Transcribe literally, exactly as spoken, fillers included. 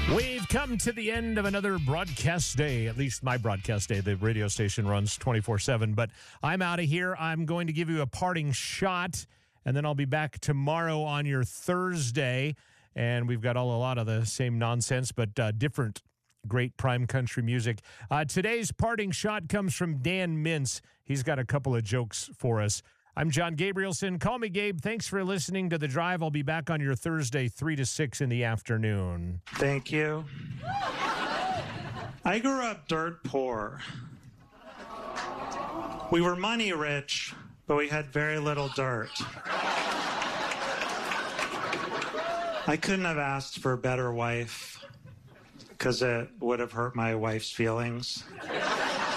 We've come to the end of another broadcast day, at least my broadcast day. The radio station runs twenty-four seven, but I'm out of here. I'm going to give you a parting shot, and then I'll be back tomorrow on your Thursday, and we've got all a lot of the same nonsense, but uh, different great prime country music. Uh, today's parting shot comes from Dan Mintz. He's got a couple of jokes for us. I'm John Gabrielson. Call me Gabe. Thanks for listening to The Drive. I'll be back on your Thursday, three to six in the afternoon. Thank you. I grew up dirt poor. We were money rich, but we had very little dirt. I couldn't have asked for a better wife because it would have hurt my wife's feelings.